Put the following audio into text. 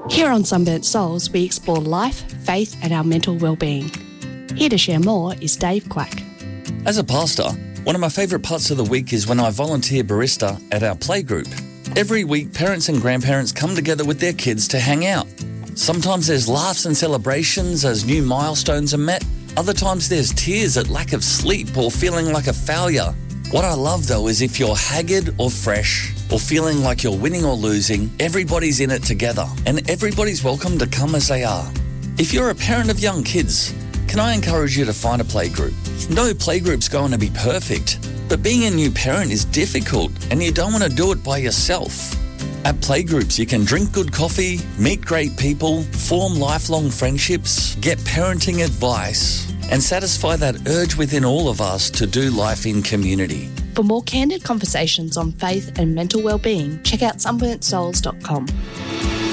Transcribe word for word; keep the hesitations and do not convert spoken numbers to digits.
Here on Sunburnt Souls, we explore life, faith and our mental well-being. Here to share more is Dave Quack. As a pastor, one of my favourite parts of the week is when I volunteer barista at our playgroup. Every week, parents and grandparents come together with their kids to hang out. Sometimes there's laughs and celebrations as new milestones are met. Other times there's tears at lack of sleep or feeling like a failure. What I love though is if you're haggard or fresh or feeling like you're winning or losing, everybody's in it together and everybody's welcome to come as they are. If you're a parent of young kids, can I encourage you to find a playgroup? No playgroup's going to be perfect, but being a new parent is difficult and you don't want to do it by yourself. At playgroups, you can drink good coffee, meet great people, form lifelong friendships, get parenting advice, and satisfy that urge within all of us to do life in community. For more candid conversations on faith and mental well-being, check out sunburnt souls dot com.